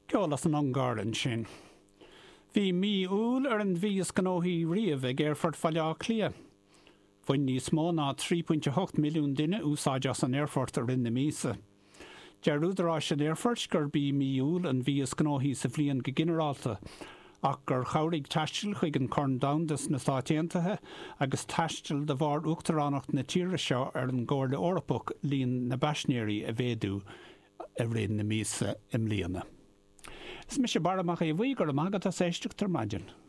Ceolalas an Garland sin. Bhí mí úl an bhíos gnóthaí riamh ag Airfort Fallá Clia. Bhain níos mó ná 3.8 milliún duine úsáideas an Airfort ar na mísa. Dearúdarrás an Airfort gur bí mí úl an bhíos gnóthaí sa bhliain go ginearálta, ach gur chairigh taistil chuig an corn downdas na stáitiantathe agus taistil de bhar uachtaránnacht na tíre seo ar an Gcomhairle Eorpach líon na baisnéirí a bhéadú a réon na mísa im líana. Is mis sé baramach é bhuaigh gur amagad a séisteach tar maidin.